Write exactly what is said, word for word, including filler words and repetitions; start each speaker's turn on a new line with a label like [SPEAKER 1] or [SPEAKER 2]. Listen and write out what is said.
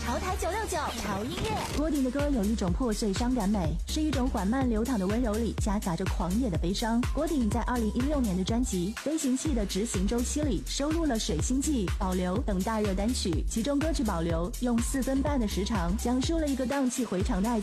[SPEAKER 1] 潮台九六九潮音乐。
[SPEAKER 2] 郭顶的歌有一种破碎伤感美，是一种缓慢流淌的温柔里夹杂着狂野的悲伤。郭顶在二零一六年的专辑《飞行器的执行周期》里收录了《水星记》、《保留》等大热单曲，其中歌曲《保留》用四分半的时长讲述了一个荡气回肠的爱情。